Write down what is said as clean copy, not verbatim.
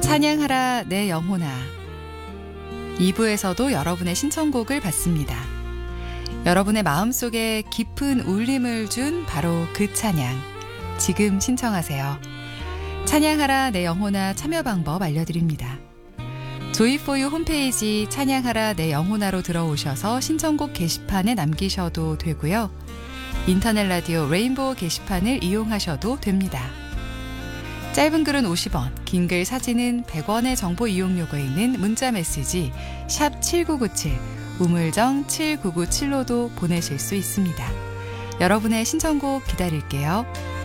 찬양하라 내 영혼아. 2부에서도 여러분의 신청곡을 받습니다. 여러분의 마음속에 깊은 울림을 준 바로 그 찬양. 지금 신청하세요. 찬양하라 내 영혼아 참여 방법 알려드립니다. 조이포유 홈페이지 찬양하라 내 영혼아로 들어오셔서 신청곡 게시판에 남기셔도 되고요. 인터넷 라디오 레인보우 게시판을 이용하셔도 됩니다. 짧은 글은 50원, 긴 글 사진은 100원의 정보 이용료가 있는 문자 메시지 샵 7997, 우물정 7997로도 보내실 수 있습니다. 여러분의 신청곡 기다릴게요.